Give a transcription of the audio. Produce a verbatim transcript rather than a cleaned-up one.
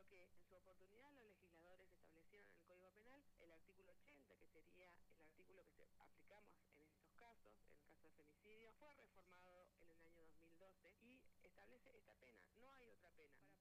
lo que en su oportunidad los legisladores establecieron en el Código Penal, el artículo ochenta, que sería el artículo que se aplicamos en estos casos, en el caso de femicidio, fue reformado en el año dos mil doce y establece esta pena. No hay otra pena.